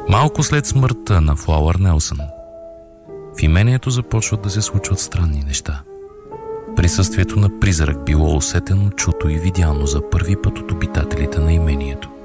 Малко след смъртта на Флауър Нелсън, в имението започват да се случват странни неща. Присъствието на призрак било усетено, чуто и видяно за първи път от обитателите на имението.